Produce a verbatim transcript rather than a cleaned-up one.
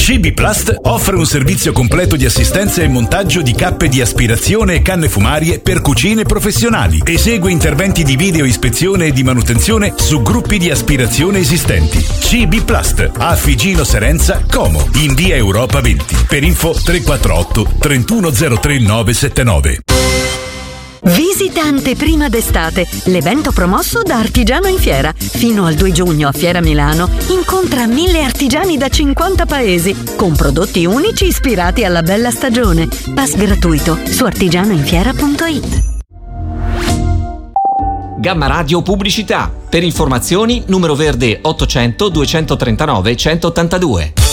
C B Plast offre un servizio completo di assistenza e montaggio di cappe di aspirazione e canne fumarie per cucine professionali. Esegue interventi di video ispezione e di manutenzione su gruppi di aspirazione esistenti. C B Plast a Figino Serenza, Como, in via Europa venti. Per info tre quattro otto trentuno zero tre nove sette nove. Visita Anteprima d'estate, l'evento promosso da Artigiano in Fiera. Fino al due giugno a Fiera Milano incontra mille artigiani da cinquanta paesi con prodotti unici ispirati alla bella stagione. Pass gratuito su artigianoinfiera punto it. Gamma Radio Pubblicità. Per informazioni numero verde ottocento duecentotrentanove centottantadue.